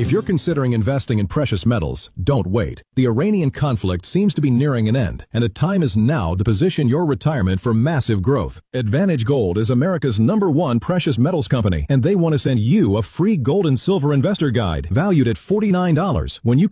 If you're considering investing in precious metals, don't wait. The Iranian conflict seems to be nearing an end, and the time is now to position your retirement for massive growth. Advantage Gold is America's #1 precious metals company, and they want to send you a free gold and silver investor guide valued at $49 when you